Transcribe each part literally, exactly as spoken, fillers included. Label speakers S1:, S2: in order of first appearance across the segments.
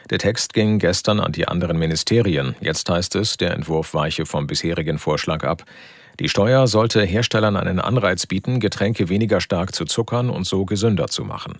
S1: Der Text ging gestern an die anderen Ministerien. Jetzt heißt es, der Entwurf weiche vom bisherigen Vorschlag ab. Die Steuer sollte Herstellern einen Anreiz bieten, Getränke weniger stark zu zuckern und so gesünder zu machen.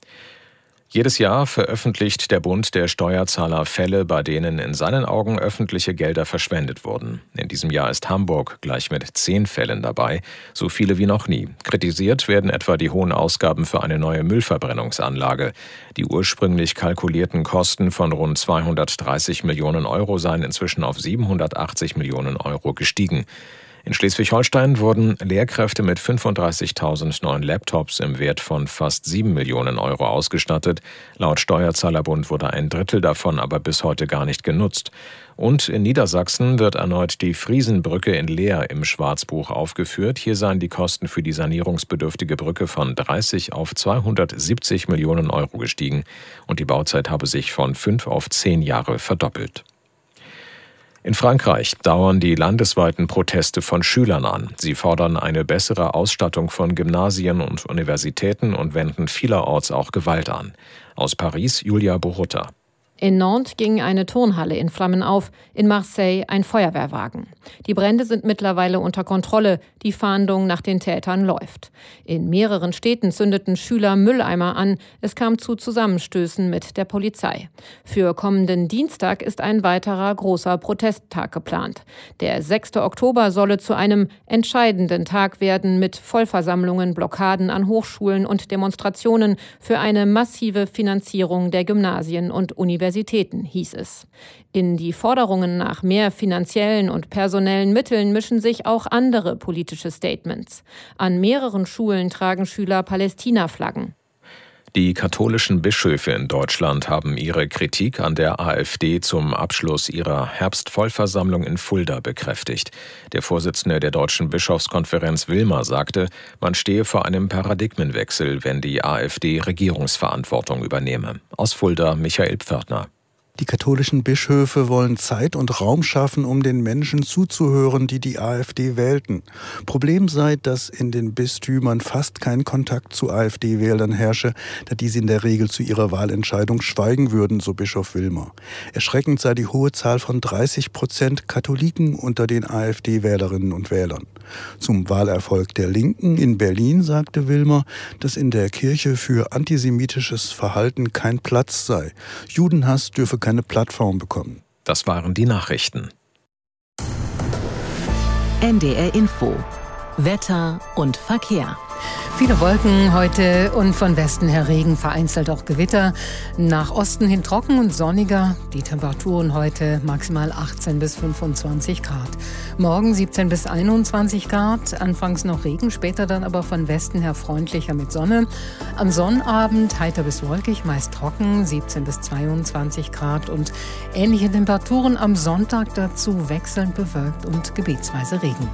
S1: Jedes Jahr veröffentlicht der Bund der Steuerzahler Fälle, bei denen in seinen Augen öffentliche Gelder verschwendet wurden. In diesem Jahr ist Hamburg gleich mit zehn Fällen dabei, so viele wie noch nie. Kritisiert werden etwa die hohen Ausgaben für eine neue Müllverbrennungsanlage. Die ursprünglich kalkulierten Kosten von rund zweihundertdreißig Millionen Euro seien inzwischen auf siebenhundertachtzig Millionen Euro gestiegen. In Schleswig-Holstein wurden Lehrkräfte mit fünfunddreißigtausend neuen Laptops im Wert von fast sieben Millionen Euro ausgestattet. Laut Steuerzahlerbund wurde ein Drittel davon aber bis heute gar nicht genutzt. Und in Niedersachsen wird erneut die Friesenbrücke in Leer im Schwarzbuch aufgeführt. Hier seien die Kosten für die sanierungsbedürftige Brücke von dreißig auf zweihundertsiebzig Millionen Euro gestiegen und die Bauzeit habe sich von fünf auf zehn Jahre verdoppelt. In Frankreich dauern die landesweiten Proteste von Schülern an. Sie fordern eine bessere Ausstattung von Gymnasien und Universitäten und wenden vielerorts auch Gewalt an. Aus Paris Julia Borutta.
S2: In Nantes ging eine Turnhalle in Flammen auf, in Marseille ein Feuerwehrwagen. Die Brände sind mittlerweile unter Kontrolle, die Fahndung nach den Tätern läuft. In mehreren Städten zündeten Schüler Mülleimer an, es kam zu Zusammenstößen mit der Polizei. Für kommenden Dienstag ist ein weiterer großer Protesttag geplant. Der sechster Oktober solle zu einem entscheidenden Tag werden mit Vollversammlungen, Blockaden an Hochschulen und Demonstrationen für eine massive Finanzierung der Gymnasien und Universitäten. Universitäten, hieß es. In die Forderungen nach mehr finanziellen und personellen Mitteln mischen sich auch andere politische Statements. An mehreren Schulen tragen Schüler Palästina-Flaggen.
S1: Die katholischen Bischöfe in Deutschland haben ihre Kritik an der AfD zum Abschluss ihrer Herbstvollversammlung in Fulda bekräftigt. Der Vorsitzende der Deutschen Bischofskonferenz Wilmer sagte, man stehe vor einem Paradigmenwechsel, wenn die AfD Regierungsverantwortung übernehme. Aus Fulda Michael Pförtner.
S3: Die katholischen Bischöfe wollen Zeit und Raum schaffen, um den Menschen zuzuhören, die die AfD wählten. Problem sei, dass in den Bistümern fast kein Kontakt zu AfD-Wählern herrsche, da diese in der Regel zu ihrer Wahlentscheidung schweigen würden, so Bischof Wilmer. Erschreckend sei die hohe Zahl von dreißig Prozent Katholiken unter den AfD-Wählerinnen und Wählern. Zum Wahlerfolg der Linken in Berlin sagte Wilmer, dass in der Kirche für antisemitisches Verhalten kein Platz sei. Judenhass dürfe keine Plattform bekommen.
S1: Das waren die Nachrichten.
S4: N D R Info. Wetter und Verkehr.
S5: Viele Wolken heute und von Westen her Regen, vereinzelt auch Gewitter. Nach Osten hin trocken und sonniger. Die Temperaturen heute maximal achtzehn bis fünfundzwanzig Grad. Morgen siebzehn bis einundzwanzig Grad. Anfangs noch Regen, später dann aber von Westen her freundlicher mit Sonne. Am Sonnabend heiter bis wolkig, meist trocken, siebzehn bis zweiundzwanzig Grad. Und ähnliche Temperaturen am Sonntag, dazu wechselnd bewölkt und gebietsweise Regen.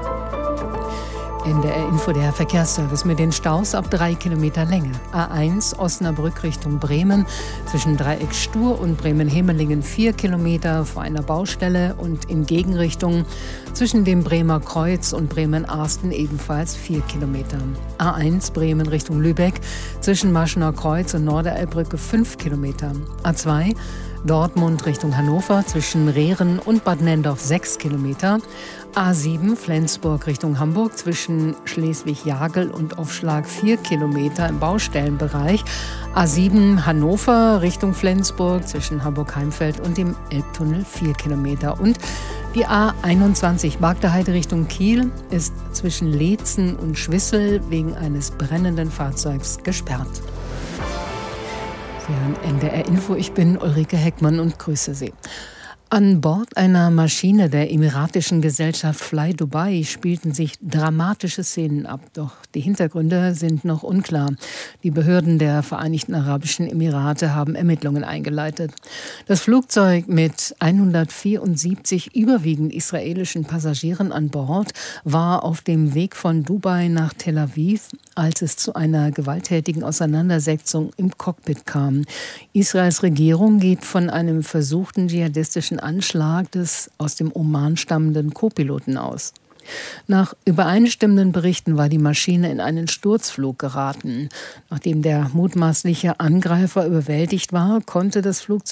S5: N D R Info, der Verkehrsservice mit den Staus ab drei Kilometer Länge. A eins Osnabrück Richtung Bremen, zwischen Dreieck Stur und Bremen-Hemelingen vier Kilometer vor einer Baustelle und in Gegenrichtung zwischen dem Bremer Kreuz und Bremen-Arsten ebenfalls vier Kilometer. A eins Bremen Richtung Lübeck, zwischen Maschener Kreuz und Norderelbbrücke fünf Kilometer. A zwei Dortmund Richtung Hannover, zwischen Rehren und Bad Nendorf sechs Kilometer. A sieben Flensburg Richtung Hamburg, zwischen Schleswig-Jagel und Aufschlag vier Kilometer im Baustellenbereich. A sieben Hannover Richtung Flensburg, zwischen Hamburg-Heimfeld und dem Elbtunnel vier Kilometer. Und die A einundzwanzig Magdeheide Richtung Kiel ist zwischen Leetzen und Schwissel wegen eines brennenden Fahrzeugs gesperrt. Sie hören N D R Info, ich bin Ulrike Heckmann und grüße Sie. An Bord einer Maschine der emiratischen Gesellschaft Fly Dubai spielten sich dramatische Szenen ab. Doch die Hintergründe sind noch unklar. Die Behörden der Vereinigten Arabischen Emirate haben Ermittlungen eingeleitet. Das Flugzeug mit hundertvierundsiebzig überwiegend israelischen Passagieren an Bord war auf dem Weg von Dubai nach Tel Aviv, als es zu einer gewalttätigen Auseinandersetzung im Cockpit kam. Israels Regierung geht von einem versuchten dschihadistischen Anschlag des aus dem Oman stammenden Co-Piloten aus. Nach übereinstimmenden Berichten war die Maschine in einen Sturzflug geraten. Nachdem der mutmaßliche Angreifer überwältigt war, konnte das Flugzeug